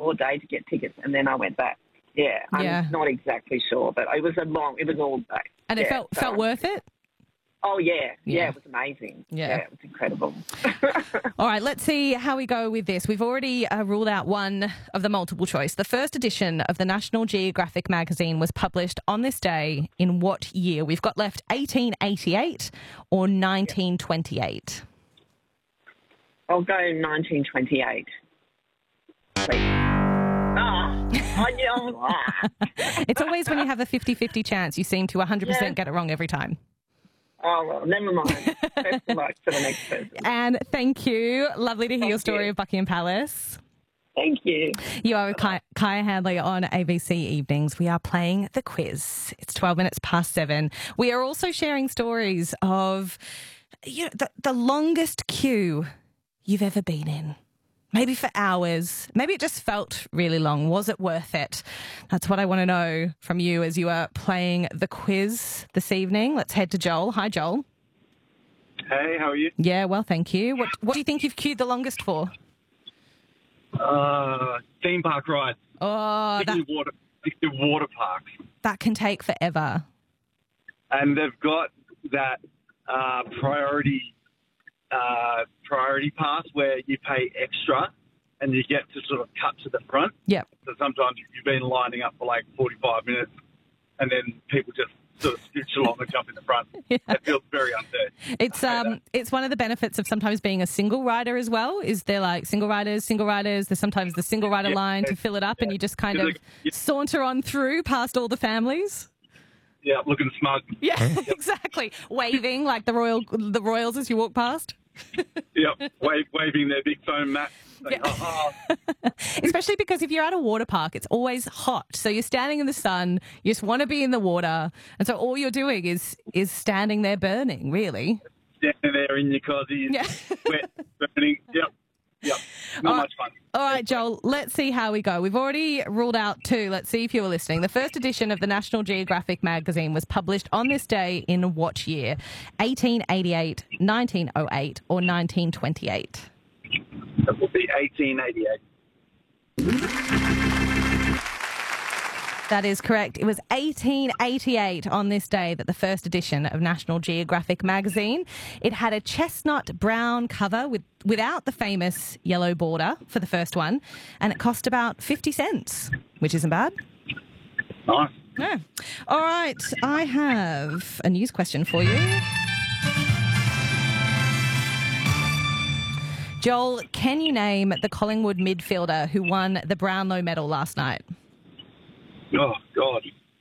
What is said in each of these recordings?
all day to get tickets, and then I went back. Yeah, I'm not exactly sure, but it was all day. And it felt worth it? Oh, yeah, it was amazing. Yeah, it was incredible. All right, let's see how we go with this. We've already ruled out one of the multiple choice. The first edition of the National Geographic magazine was published on this day in what year? We've got left 1888 or 1928. I'll go 1928. It's always when you have a 50-50 chance, you seem to 100% get it wrong every time. Oh, well, never mind. Best of luck to the next person. And thank you. Lovely to hear your story of Buckingham Palace. Thank you. You are with Kaya Handley on ABC Evenings. We are playing the quiz. It's 12 minutes past 7. We are also sharing stories of the longest queue you've ever been in. Maybe for hours. Maybe it just felt really long. Was it worth it? That's what I want to know from you as you are playing the quiz this evening. Let's head to Joel. Hi, Joel. Hey, how are you? Yeah, well, thank you. What do you think you've queued the longest for? Theme park rides. Oh, the water parks. That can take forever. And they've got that priority pass where you pay extra and you get to sort of cut to the front. Yep. So sometimes you've been lining up for like 45 minutes and then people just sort of scooch along and jump in the front. Yeah. It feels very unfair. It's one of the benefits of sometimes being a single rider as well, is they're like single riders. There's sometimes the single rider line to fill it up and you just kind of saunter on through past all the families. Yeah, looking smug. Yeah, exactly. Waving like the royals as you walk past. Yep, waving their big foam mat. Like, Especially because if you're at a water park, it's always hot. So you're standing in the sun, you just want to be in the water. And so all you're doing is standing there burning, really. Standing there in your cozies, wet, burning. Yep. Not much fun. All right, Joel, let's see how we go. We've already ruled out 2. Let's see if you were listening. The first edition of the National Geographic magazine was published on this day in what year? 1888, 1908 or 1928? That will be 1888. That is correct. It was 1888 on this day that the first edition of National Geographic magazine. It had a chestnut brown cover without the famous yellow border for the first one, and it cost about 50 cents, which isn't bad. Nice. Yeah. All right, I have a news question for you. Joel, can you name the Collingwood midfielder who won the Brownlow medal last night? Oh, God.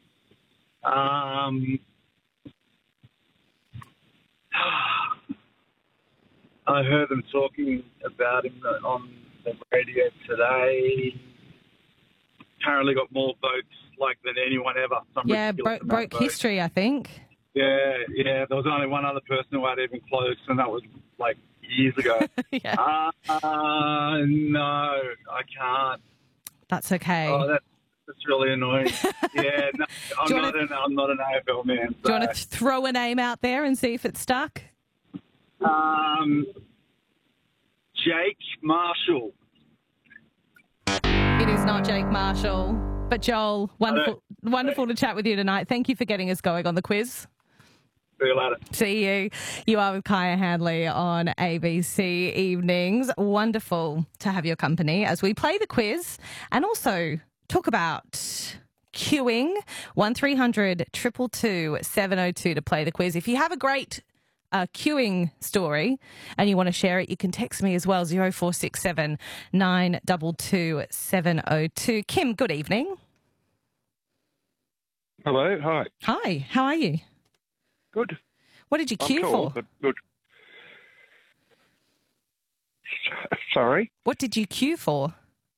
I heard them talking about him on the radio today. Apparently got more votes than anyone ever. Broke history, I think. Yeah. There was only one other person who had even close, and that was years ago. Yeah. No, I can't. That's okay. Oh, that's really annoying. Yeah, no, I'm not an AFL man. So. Do you want to throw a name out there and see if it's stuck? Jake Marshall. It is not Jake Marshall. But Joel, wonderful to chat with you tonight. Thank you for getting us going on the quiz. See you later. See you. You are with Kaya Handley on ABC Evenings. Wonderful to have your company as we play the quiz and also talk about queuing. 1300 222 702 to play the quiz. If you have a great queuing story and you want to share it, you can text me as well, 0467 922 702. Kim, good evening. Hello, hi. Hi, how are you? Good. What did you queue for? But good. Sorry? What did you queue for?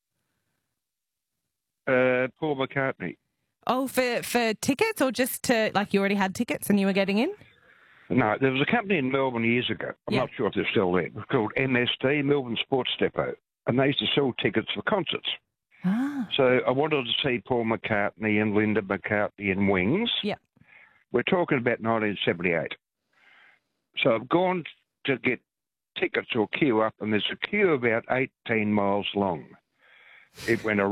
Paul McCartney. Oh, for tickets or just to, you already had tickets and you were getting in? No, there was a company in Melbourne years ago. I'm not sure if they're still there. It was called MSD, Melbourne Sports Depot. And they used to sell tickets for concerts. Ah. So I wanted to see Paul McCartney and Linda McCartney in Wings. Yeah. We're talking about 1978. So I've gone to get tickets or queue up, and there's a queue about 18 miles long. It went